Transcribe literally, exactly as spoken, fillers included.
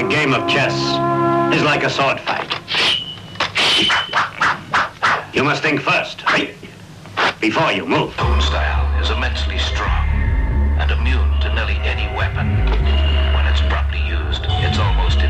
A game of chess is like a sword fight. You must think first, right? Before you move. Own style is immensely strong and immune to nearly any weapon. When it's properly used, it's almost